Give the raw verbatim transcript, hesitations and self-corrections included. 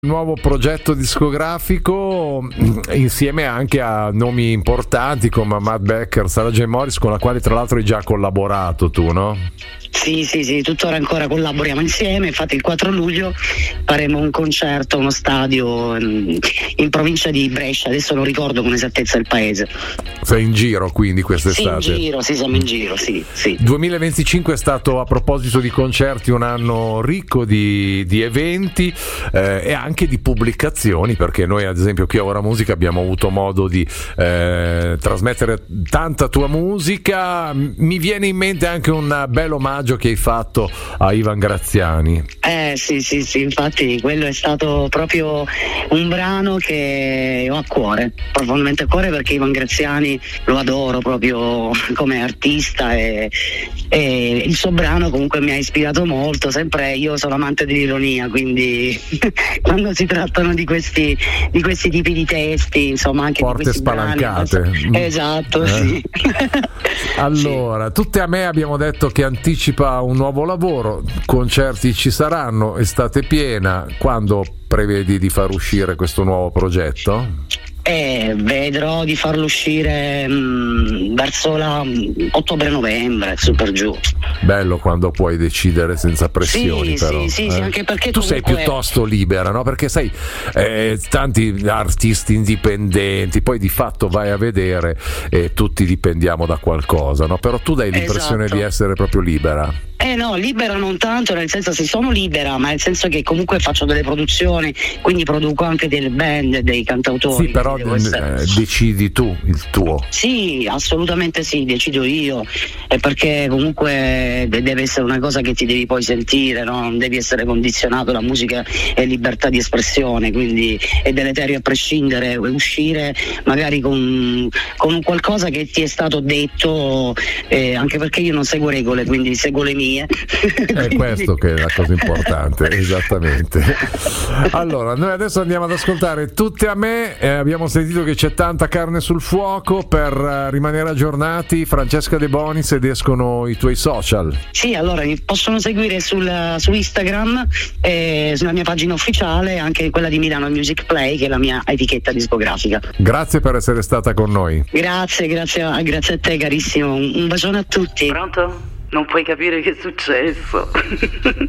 Nuovo progetto discografico insieme anche a nomi importanti come Matt Becker, Sarah J. Morris, con la quale tra l'altro hai già collaborato tu, no? Sì, sì, sì, tuttora ancora collaboriamo insieme. Infatti il quattro luglio faremo un concerto a uno stadio in, in provincia di Brescia, adesso non ricordo con esattezza il paese. Sei in giro quindi quest'estate? Sì, in giro, sì, siamo in giro, sì, sì. duemilaventicinque è stato, a proposito di concerti, un anno ricco di, di eventi eh, e anche di pubblicazioni, perché noi ad esempio qui a Ora Musica abbiamo avuto modo di eh, trasmettere tanta tua musica. Mi viene in mente anche un bel omaggio che hai fatto a Ivan Graziani. Eh sì, sì, sì, infatti quello è stato proprio un brano che ho a cuore, profondamente a cuore, perché Ivan Graziani lo adoro proprio come artista e, e il suo brano comunque mi ha ispirato molto. Sempre io sono amante dell'ironia, quindi quando si trattano di questi di questi tipi di testi, insomma, anche porte di questi spalancate brani, mm. esatto, eh. sì. Allora, sì. Tutte a me abbiamo detto che anticipa un nuovo lavoro, concerti ci saranno, estate piena. Quando prevedi di far uscire questo nuovo progetto? Eh, vedrò di farlo uscire mh, verso la mh, ottobre-novembre, su per giù. Bello quando puoi decidere senza pressioni, sì, però. Sì, sì, eh? sì, anche perché tu comunque... sei piuttosto libera, no? Perché sai, eh, tanti artisti indipendenti, poi di fatto vai a vedere e tutti dipendiamo da qualcosa, no? Però tu dai l'impressione esatto. di essere proprio libera. Eh no, libera non tanto, nel senso se sono libera, ma nel senso che comunque faccio delle produzioni, quindi produco anche delle band, dei cantautori. Sì, però eh, decidi tu il tuo. Sì, assolutamente sì, decido io, è perché comunque deve essere una cosa che ti devi poi sentire, no? Non devi essere condizionato, la musica è libertà di espressione, quindi è deleterio a prescindere, uscire magari con, con un qualcosa che ti è stato detto, eh, anche perché io non seguo regole, quindi seguo le mie. È questo che è la cosa importante, esattamente. Allora, noi adesso andiamo ad ascoltare Tutte a me, eh, abbiamo sentito che c'è tanta carne sul fuoco. Per uh, rimanere aggiornati, Francesca De Bonis, ed escono i tuoi social. Sì, allora mi possono seguire sul, su Instagram, eh, sulla mia pagina ufficiale, anche quella di Milano Music Play, che è la mia etichetta discografica. Grazie per essere stata con noi. Grazie, grazie, a, grazie a te carissimo, un, un bacione a tutti. Pronto? Non puoi capire che è successo.